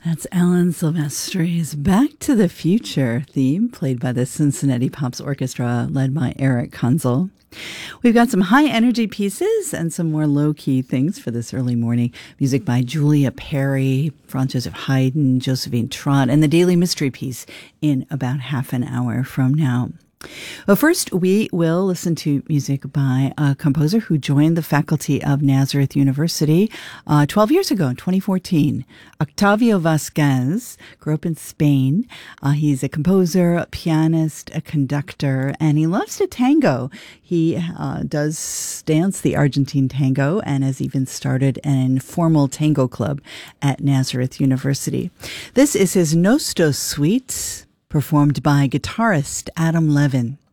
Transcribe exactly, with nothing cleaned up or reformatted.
That's Alan Silvestri's Back to the Future theme, played by the Cincinnati Pops Orchestra, led by Eric Kunzel. We've got some high-energy pieces and some more low-key things for this early morning. Music by Julia Perry, Franz Joseph Haydn, Josephine Trott, and the Daily Mystery piece in about half an hour from now. Well, first, we will listen to music by a composer who joined the faculty of Nazareth University uh, twelve years ago, in twenty fourteen. Octavio Vasquez grew up in Spain. Uh, he's a composer, a pianist, a conductor, and he loves to tango. He uh, does dance the Argentine tango and has even started an informal tango club at Nazareth University. This is his Nostos Suite, performed by guitarist Adam Levin.